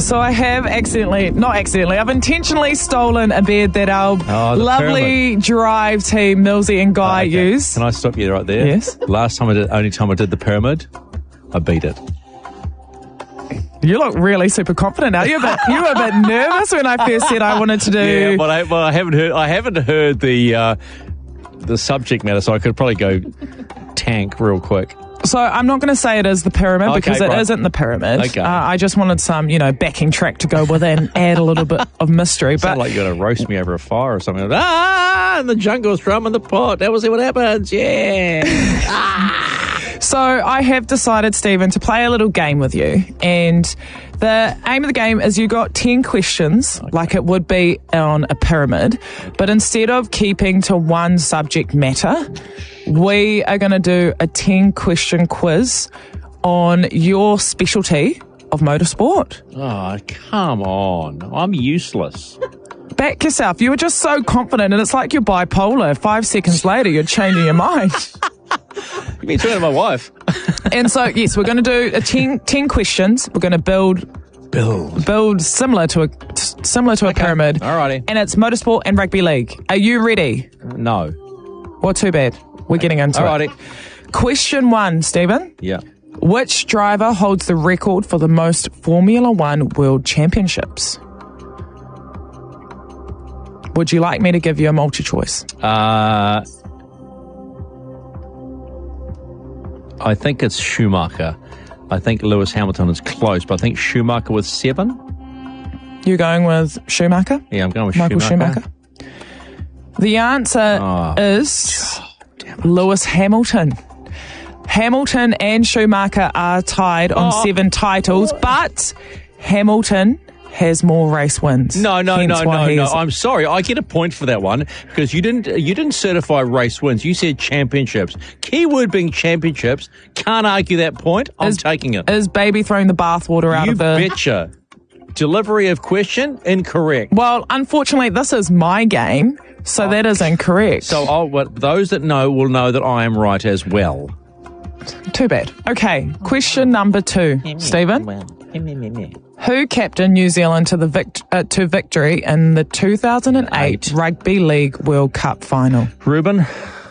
So I have I've intentionally stolen a bed that our lovely drive team, Millsy and Guy, use. Can I stop you right there? Yes. Only time I did the pyramid, I beat it. You look really super confident now. You were a bit nervous when I first said I wanted to do. Yeah, but I haven't heard the subject matter, so I could probably go tank real quick. So I'm not going to say it is the pyramid because it isn't the pyramid. Okay. I just wanted some, backing track to go with it and add a little bit of mystery. Sound like you're going to roast me over a fire or something. And the jungle's drum in the pot. That will see what happens. Yeah. So I have decided, Stephen, to play a little game with you. And the aim of the game is you got 10 questions, like it would be on a pyramid. But instead of keeping to one subject matter, we are going to do a 10-question quiz on your specialty of motorsport. Oh, come on. I'm useless. Back yourself. You were just so confident, and it's like you're bipolar. 5 seconds later, you're changing your mind. You mean talking to my wife? And so, yes, we're going to do 10 questions. We're going to build similar to a pyramid. Alrighty. And it's motorsport and rugby league. Are you ready? No. Well, too bad. We're getting into it. Question 1, Stephen. Yeah. Which driver holds the record for the most Formula One World Championships? Would you like me to give you a multi-choice? I think it's Schumacher. I think Lewis Hamilton is close, but I think Schumacher with 7. You're going with Schumacher? Yeah, I'm going with Michael Schumacher. The answer is Lewis Hamilton. Hamilton and Schumacher are tied on 7 titles, but Hamilton has more race wins. No. I'm sorry. I get a point for that one because you didn't certify race wins. You said championships. Keyword being championships. Can't argue that point. I'm taking it. Is baby throwing the bathwater out of the... You betcha. Delivery of question, incorrect. Well, unfortunately, this is my game, so that is incorrect. So those that know will know that I am right as well. Too bad. Okay, question number 2, Stephen. Who captained New Zealand to victory in the 2008 Rugby League World Cup final? Ruben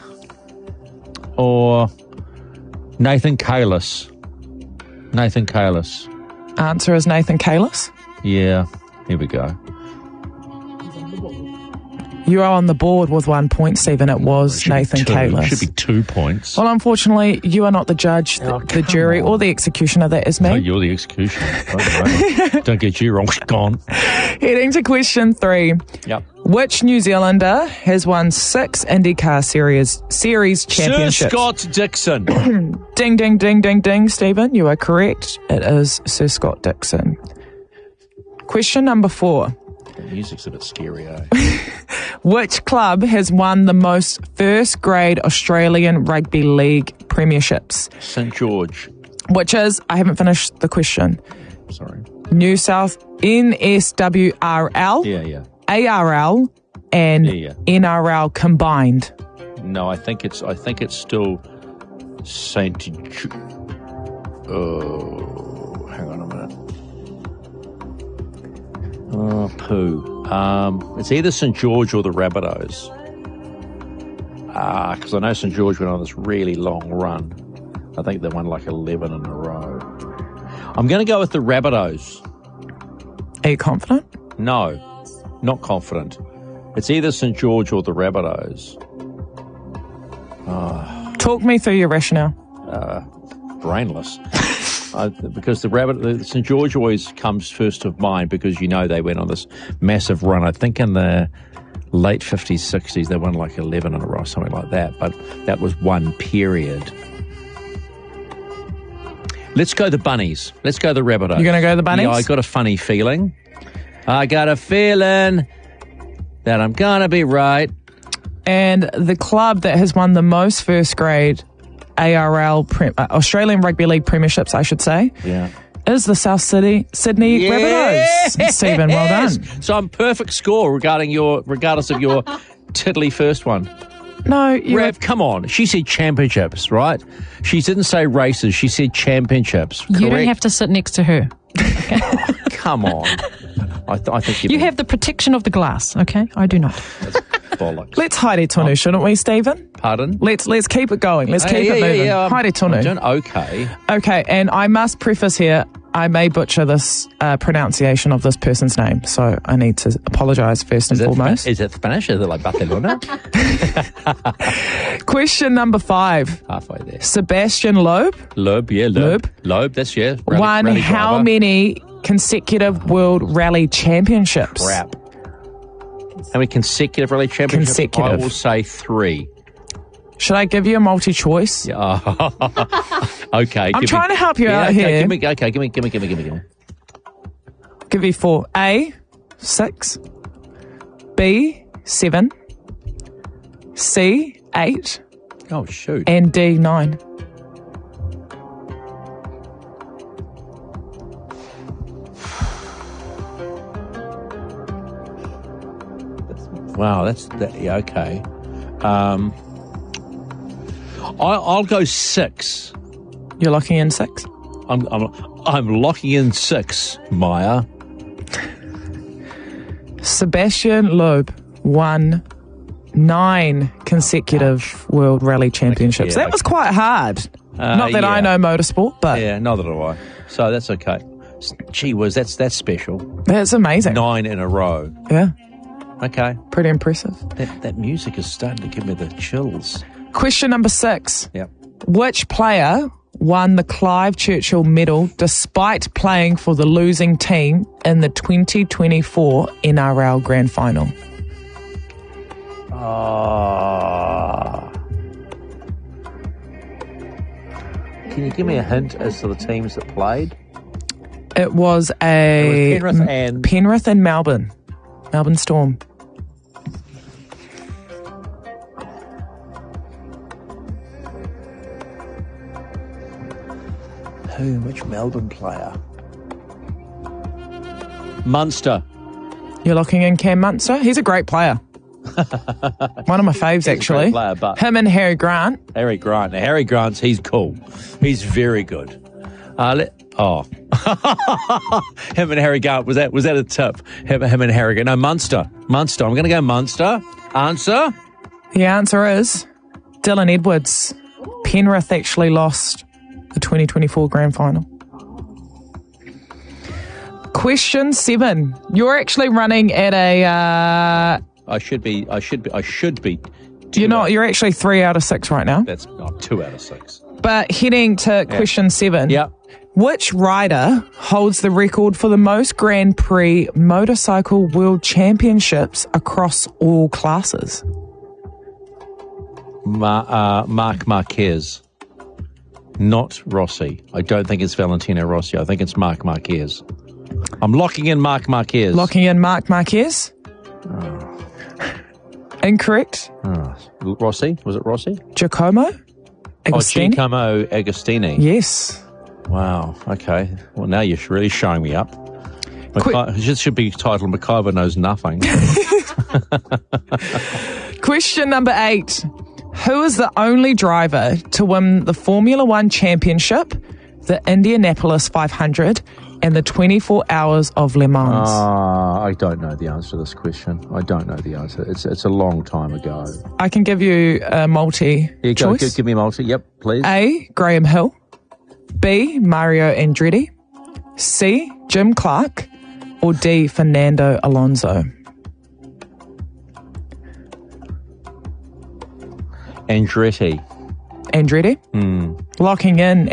or Nathan Kalis? Nathan Kalis. Answer is Nathan Kalis. Yeah, here we go. You are on the board with 1 point, Stephen. It was Nathan Kalis. It should be 2 points. Well, unfortunately, you are not the judge, the jury, or the executioner. That is me. No, you're the executioner. Don't get you wrong. Gone. Heading to question 3. Yep. Which New Zealander has won 6 IndyCar Series championships? Sir Scott Dixon. Ding, ding, ding, ding, ding, Stephen. You are correct. It is Sir Scott Dixon. Question number 4. The music's a bit scary, eh? Which club has won the most first-grade Australian Rugby League premierships? St George. Which is, I haven't finished the question. Sorry. New South NSWRL, ARL, and NRL combined. No, I think it's still St. Oh, hang on a minute. Oh, poo. It's either St George or the Rabbitohs. Because I know St George went on this really long run. I think they won like 11 in a row. I'm going to go with the Rabbitohs. Are you confident? No, not confident. It's either St George or the Rabbitohs. Talk me through your rationale. Brainless. Because the St George always comes first of mind because they went on this massive run. I think in the late 50s, 60s, they won like 11 in a row, something like that. But that was one period. Let's go the Bunnies. Let's go the Rabbitohs. You're going to go the Bunnies? Yeah, I got a funny feeling. I got a feeling that I'm going to be right. And the club that has won the most first grade ARL, Australian Rugby League premierships, I should say, is the South Sydney Rabbitohs. Stephen, well done. So I'm perfect score regardless of your tiddly first one. No, Rev, come on. She said championships, right? She didn't say races. She said championships. Correct? You don't have to sit next to her. come on. I think You have the protection of the glass, okay? I do not. That's bollocks. Let's haere tonu, shouldn't we, Stephen? Pardon? Let's keep it going. Let's keep it moving. Haere I'm tonu. doing okay. Okay, and I must preface here, I may butcher this pronunciation of this person's name, so I need to apologise first and foremost. Is it Spanish? Is it like Barcelona? Question number 5. Halfway there. Sebastian Loeb Loeb, yeah, Loeb. Loeb, that's, yeah. won rally how driver. many consecutive World Rally Championships? Crap. How many consecutive rally championships? Consecutive. I will say 3. Should I give you a multi-choice? Yeah. Okay. I'm trying to help you out here. Give me. Give you 4. A, 6. B, 7. C, 8. Oh, shoot. And D, 9. Wow, yeah, okay. I'll go 6. You're locking in 6? I'm locking in 6, Maya. Sebastian Loeb won 9 consecutive World Rally Championships. Yeah, That was quite hard. Not that I know motorsport, but Yeah, neither do I. So that's okay. Gee whiz, that's special. that's amazing. 9 in a row. Yeah, Okay. pretty impressive. That music is starting to give me the chills. Question number 6. Yep. Which player won the Clive Churchill Medal despite playing for the losing team in the 2024 NRL Grand Final? Can you give me a hint as to the teams that played? It was Penrith and Melbourne Storm. Which Melbourne player? Munster. You're locking in Cam Munster? He's a great player. One of my faves, actually. Great player, but Him and Harry Grant. Harry Grant. Now, Harry Grant's, he's cool. He's very good. Him and Harry Grant. Was that a tip? Him and Harry Grant. No, Munster. I'm going to go Munster. Answer? The answer is Dylan Edwards. Penrith actually lost the 2024 Grand Final. Question 7. You're actually running at a... I should be. You're not. You're actually 3 out of 6 right now. That's 2 out of 6. But heading to question 7. Yep. Which rider holds the record for the most Grand Prix motorcycle world championships across all classes? Mark Marquez. Not Rossi. I don't think it's Valentino Rossi. I think it's Mark Marquez. I'm locking in Mark Marquez. Locking in Mark Marquez? Incorrect. Rossi? Was it Rossi? Giacomo Agostini? Giacomo Agostini. Yes. Wow. Okay. Well, now you're really showing me up. It should be titled McIver Knows Nothing. Question number 8. Who is the only driver to win the Formula One Championship, the Indianapolis 500, and the 24 Hours of Le Mans? I don't know the answer to this question. I don't know the answer. It's a long time ago. I can give you a multi-choice. Give me a multi. Yep, please. A, Graham Hill. B, Mario Andretti. C, Jim Clark. Or D, Fernando Alonso. Andretti. Locking in